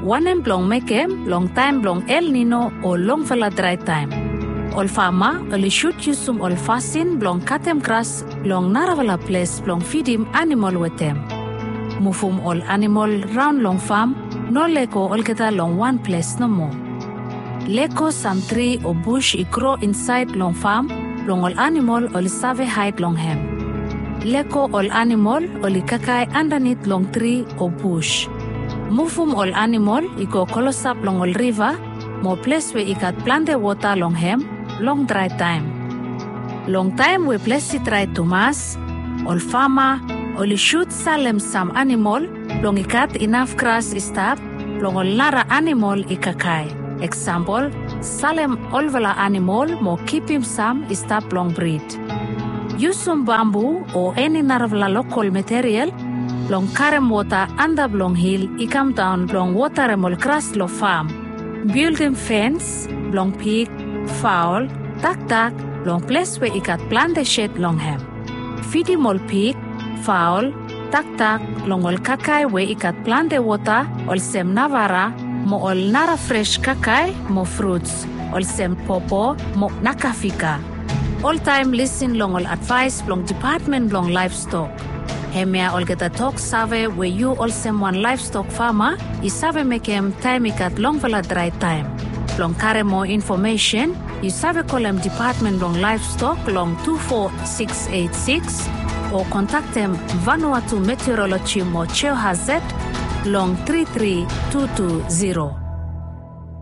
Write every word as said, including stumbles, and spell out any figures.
Wanem blong mekem long time blong El Nino o long vela dry time. Ol fama oli shoot yusum ol fasin blong katem grass blong naravala place blong feedim animal wetem. Mufum ol animal round long farm no leko ol keta long one place no more. Leko some tree or bush I grow inside long farm long ol animal ol save hide long hem. Leko ol animal ol kakai underneath long tree or bush. Mufum ol animal I go kolosap long ol river mo place where I got plant the water long hem long dry time. Long time we place it dry to mass ol farmer ol shoot salem some animal long I got enough grass stop long ol nara animal I kakai. Example, salem olvala animal mo keep him some stop long breed. Use some bamboo or any naravla local material long carem water under long hill I come down long water remol grass lo farm. Build him fence long pig, fowl, duck duck long place where I got plant the shed long hem. Feed him all pig, fowl, duck duck long ol kakai where I got plant the water ol sem navara mo ol nara fresh kakai mo fruits ol sem popo mo nakafika. All time listen long ol advice long department long livestock. Hemia ol geta talk save where you all sem one livestock farmer I save make him time I got long vela dry time. Long care more information you save call him department long livestock long two four six eight six or contact them Vanuatu Meteorology mo Cheo Hazet long three three two two zero.